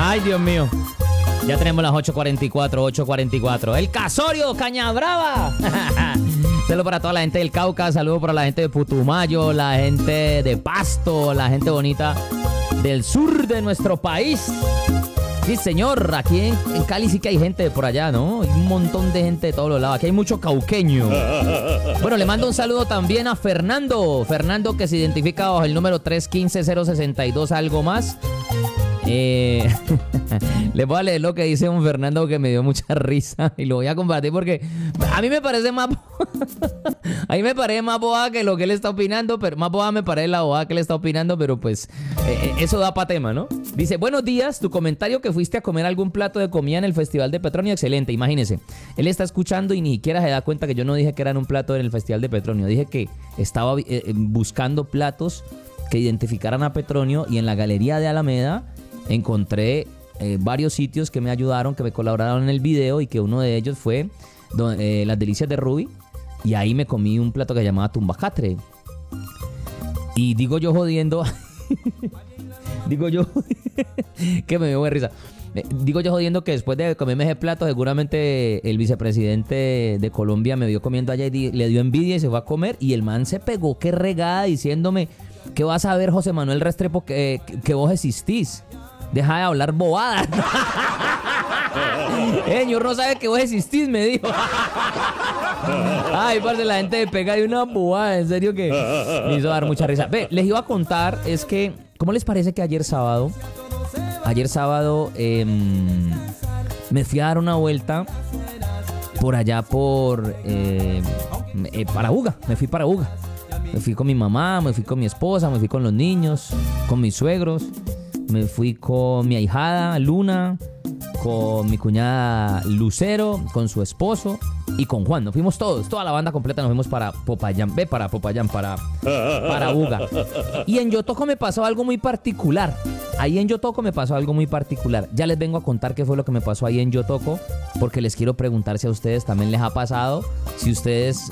Ay, Dios mío. Ya tenemos las 8:44. El Casorio, Cañabrava. Saludos para toda la gente del Cauca, saludos para la gente de Putumayo, la gente de Pasto, la gente bonita del sur de nuestro país. Sí, señor, aquí en Cali sí que hay gente de por allá, ¿no? Hay un montón de gente de todos los lados. Aquí hay mucho cauqueño. Bueno, le mando un saludo también a Fernando. Fernando, que se identifica bajo el número 315-062 algo más. Les voy a leer lo que dice un Fernando que me dio mucha risa y lo voy a compartir porque a mí me parece más a mí me parece más boba que lo que él está opinando, pero más boba me parece la boba que él está opinando, pero pues eso da pa' tema, ¿no? Dice: buenos días, tu comentario que fuiste a comer algún plato de comida en el Festival de Petronio, excelente. Imagínese, él está escuchando y ni siquiera se da cuenta que yo no dije que era un plato en el Festival de Petronio. Dije que estaba buscando platos que identificaran a Petronio y en la Galería de Alameda encontré varios sitios que me ayudaron, que me colaboraron en el video, y que uno de ellos fue Las Delicias de Ruby, y ahí me comí un plato que se llamaba tumbacatre. Y digo yo jodiendo digo yo que me dio de risa. Digo yo jodiendo que después de comerme ese plato seguramente el vicepresidente de Colombia me vio comiendo allá y le dio envidia y se fue a comer, y el man se pegó qué regada diciéndome: ¿qué vas a ver, José Manuel Restrepo, que vos existís? Deja de hablar bobadas. Señor, no sabe que vos existís, me dijo. Ay, parce, la gente me pega de una bobada, en serio que me hizo dar mucha risa. Ve, les iba a contar, es que, ¿cómo les parece que ayer sábado me fui a dar una vuelta por allá para Buga? Me fui para Buga. Me fui con mi mamá, me fui con mi esposa, me fui con los niños, con mis suegros. Me fui con mi ahijada Luna, con mi cuñada Lucero, con su esposo y con Juan. Nos fuimos todos, toda la banda completa, nos fuimos para Popayán, para Buga. Y en Yotoco me pasó algo muy particular. Ahí en Yotoco me pasó algo muy particular. Ya les vengo a contar qué fue lo que me pasó ahí en Yotoco, porque les quiero preguntar si a ustedes también les ha pasado, si ustedes